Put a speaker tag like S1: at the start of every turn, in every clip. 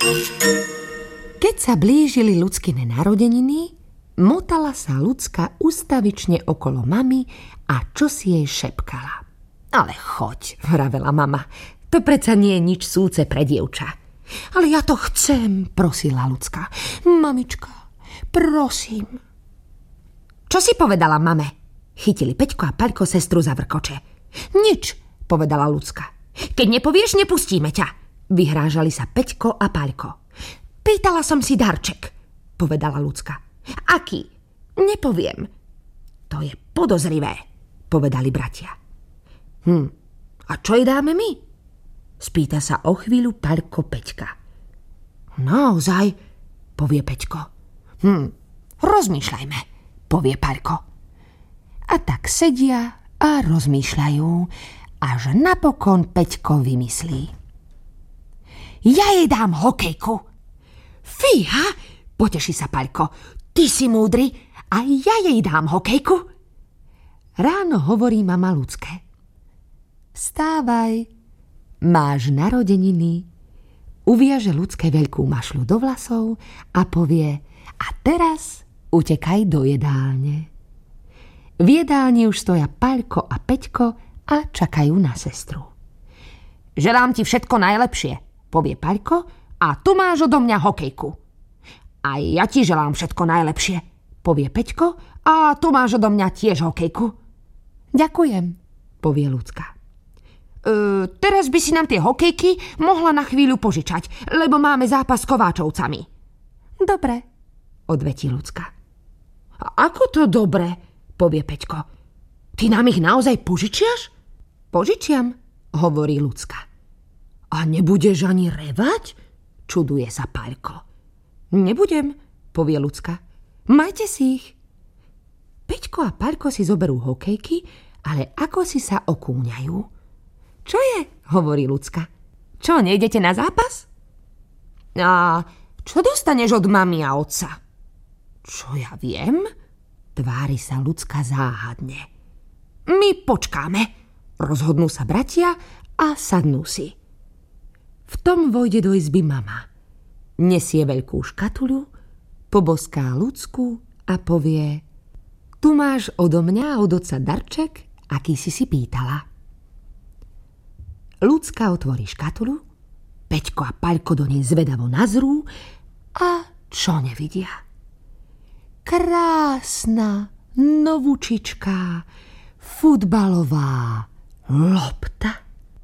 S1: Keď sa blížili Ľuckine narodeniny, motala sa Ľucka ustavične okolo mamy a čosi jej šepkala. Ale choď, vravela mama, to predsa nie je nič súce pre dievča. Ale ja to chcem, prosila Ľucka. Mamička, prosím. Čo si povedala mame? Chytili Peťko a Paľko sestru za vrkoče. Nič, povedala Ľucka. Keď nepovieš, nepustíme ťa. Vyhrážali sa Peťko a Paľko. Pýtala som si darček, povedala Ľucka. Aký? Nepoviem. To je podozrivé, povedali bratia. A čo jej dáme my? Spýta sa o chvíľu Paľko Peťka. Naozaj, povie Peťko. Rozmýšľajme, povie Paľko. A tak sedia a rozmýšľajú, až napokon Peťko vymyslí. Ja jej dám hokejku. Fíha, poteší sa Paľko. Ty si múdry a ja jej dám hokejku. Ráno hovorí mama Ľucke. Vstávaj, máš narodeniny. Uviaže Ľucke veľkú mašľu do vlasov a povie: a teraz utekaj do jedálne. V jedálni už stoja Paľko a Peťko a čakajú na sestru. Želám ti všetko najlepšie, povie Paľko, a tu máš odo mňa hokejku. A ja ti želám všetko najlepšie, povie Peťko, a tu máš odo mňa tiež hokejku. Ďakujem, povie Ľucka. Teraz by si nám tie hokejky mohla na chvíľu požičať, lebo máme zápas s Kováčovcami. Dobre, odvetí Ľucka. A ako to dobre, povie Peťko. Ty nám ich naozaj požičiaš? Požičiam, hovorí Ľucka. A nebudeš ani revať? Čuduje sa Paľko. Nebudem, povie Ľucka. Majte si ich. Peťko a Paľko si zoberú hokejky, ale ako si sa okúňajú. Čo je? Hovorí Ľucka. Čo, nejdete na zápas? A čo dostaneš od mami a otca? Čo ja viem? Tvári sa Ľucka záhadne. My počkáme. Rozhodnú sa bratia a sadnú si. V tom vojde do izby mama. Nesie veľkú škatuľu, poboská Ľucku a povie: tu máš odo mňa a od otca darček, aký si pýtala. Ľucka otvorí škatuľu, Peťko a Paľko do nej zvedavo nazrú a čo nevidia? Krásna, novučičká, futbalová lopta.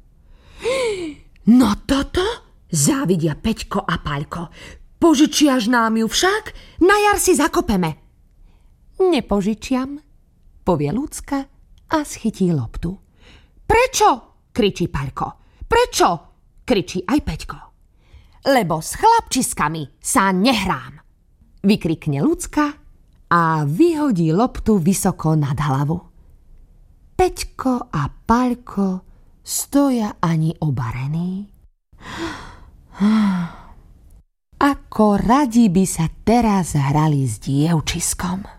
S1: No toto závidia Peťko a Paľko. Požičiaš nám ju však? Na jar si zakopeme. Nepožičiam, povie Ľucka a schytí loptu. Prečo? Kričí Paľko. Prečo? Kričí aj Peťko. Lebo s chlapčiskami sa nehrám, vykrikne Ľucka a vyhodí loptu vysoko nad hlavu. Peťko a Paľko stoja ani obarení. Ako radi by sa teraz hrali s dievčiskom.